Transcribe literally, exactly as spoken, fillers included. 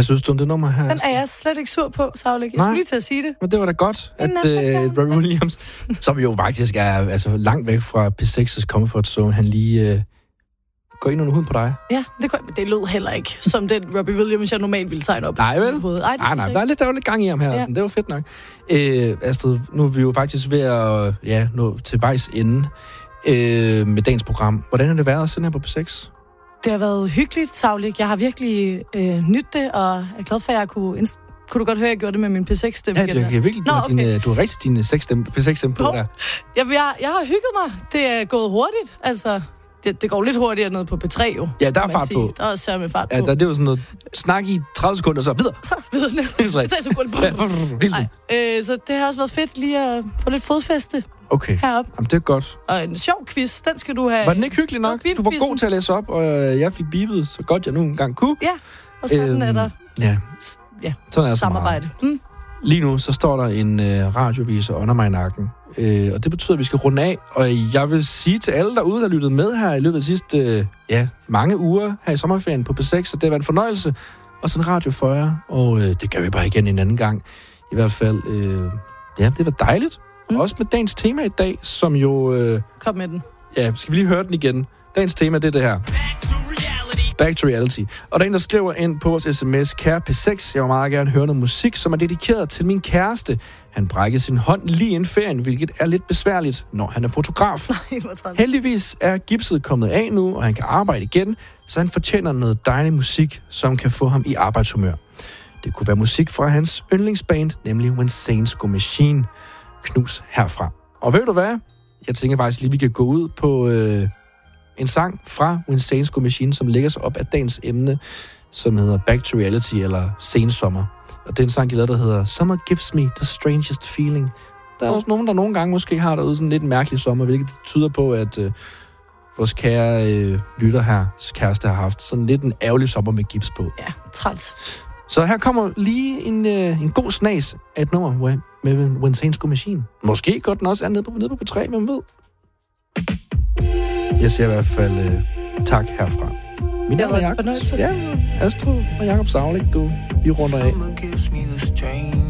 Hvad synes du om det nummer her? Den er jeg slet ikke sur på, Savlik. Jeg Nej. skulle lige til at sige det. Men det var da godt, at uh, Robbie Williams, som jo faktisk er altså, langt væk fra P seks's comfort zone, han lige uh, går ind under huden på dig. Ja, det, det lød heller ikke som den Robbie Williams, jeg normalt ville tegne op. Nej, vel? Ej, nej, nej, der er lidt, der er lidt gang i ham her. Ja. Sådan. Det var fedt nok. Uh, Astrid, nu er vi jo faktisk ved at ja, nå til vejs ende uh, med dagens program. Hvordan har det været at sende her på P seks? Det har været hyggeligt, Savlik. Jeg har virkelig øh, nydt det, og jeg er glad for, at jeg kunne... Inst- kunne du godt høre, at jeg gjorde det med min P seks-stemme? Ja, det er virkelig. Nå, okay. Dine, du har rigtig din P seks-stemme på der. Jamen, jeg, jeg har hygget mig. Det er gået hurtigt. Altså, det, det går lidt hurtigere ned på P tre, jo. Ja, der er fart sige. på. Der er også med fart på. Ja, der, det er jo sådan noget snak i tredive sekunder, så videre. Så videre næsten. P tre sekunder. Ja, øh, så det har også været fedt lige at få lidt fodfæste. Okay. Heroppe. Jamen, det er godt. Og en sjov quiz, den skal du have. Var den ikke hyggelig nok? Du var god til at læse op, og jeg fik bibet så godt, jeg nu engang kunne. Ja, og sådan øhm, er der ja. Ja. Sådan er samarbejde. Mm. Lige nu, så står der en øh, radioviser under mig i nakken. Øh, og det betyder, at vi skal runde af. Og jeg vil sige til alle derude, der har lyttet med her i løbet af de sidste øh, ja, mange uger her i sommerferien på P seks, at det har været en fornøjelse at sende radio for jer. Og øh, det gør vi bare igen en anden gang. I hvert fald, øh, ja, det var dejligt. Mm. Også med dagens tema i dag, som jo... Øh, Kom med den. Ja, skal vi lige høre den igen? Dagens tema, det er det her. Back to reality. Og der er en, der skriver ind på vores sms, kære P seks, jeg vil meget gerne høre noget musik, som er dedikeret til min kæreste. Han brækkede sin hånd lige inden ferien, hvilket er lidt besværligt, når han er fotograf. Nej, heldigvis er gipset kommet af nu, og han kan arbejde igen, så han fortjener noget dejlig musik, som kan få ham i arbejdshumør. Det kunne være musik fra hans yndlingsband, nemlig When Saints Go Machine. Knus herfra. Og ved du hvad? Jeg tænker faktisk lige, vi kan gå ud på øh, en sang fra When Saints Go Machine, som lægger sig op af dagens emne, som hedder Back to Reality, eller Sensommer. Og det er en sang, de lavede, der hedder Summer Gives Me The Strangest Feeling. Der er også nogen, der nogle gange måske har derude sådan lidt en mærkelig sommer, hvilket tyder på, at øh, vores kære øh, lytter her, kæreste har haft sådan lidt en ærgerlig sommer med gips på. Ja, træls. Så her kommer lige en, øh, en god snas af et nummer med When Saints Go Machine. Måske godt den også er nede på, nede på P tre, hvem ved? Jeg siger i hvert fald øh, tak herfra. Min navn er Jakob. Ja, Astrid og Jakob Savlik, du. Vi runder af.